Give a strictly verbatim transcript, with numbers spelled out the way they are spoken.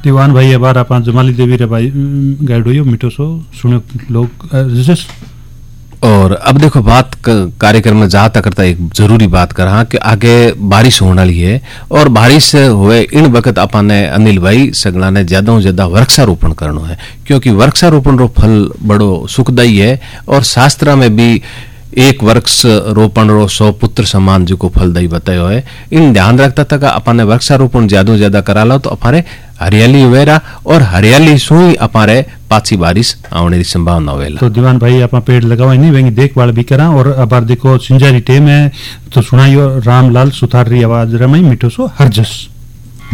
दीवान भाई अबार आप जमाली देवी रे भाई गाइड हो मिठो सो सुनो लोग रिसर्च। और अब देखो बात कार्यक्रम में जहाँ तक करता एक जरूरी बात कर हाँ कि आगे बारिश होने वाली है और बारिश हुए इन वक्त अपन ने अनिल भाई सगला ने ज्यादा से ज्यादा वृक्षारोपण करना है, क्योंकि वृक्षारोपण रो फल बड़ो सुखदायी है और शास्त्र में भी एक वृक्ष रोपण रो सौ पुत्र समान जो को फलदायी बतायो है। इन ध्यान रखता था अपन ने वृक्षारोपण ज्यादा ज्यादा करा लो तो अपारे हरियाली हुएरा और हरियाली सु ही अपारे पाछी बारिश आने की संभावना होवेला। तो दीवान भाई आप पेड़ लगाओ नहीं वेंगी देखभाल भी करा। और अबार देखो सिंजारी टेम है तो सुनाइयो रामलाल सुथार री आवाज रमई मिठो सो हरजस।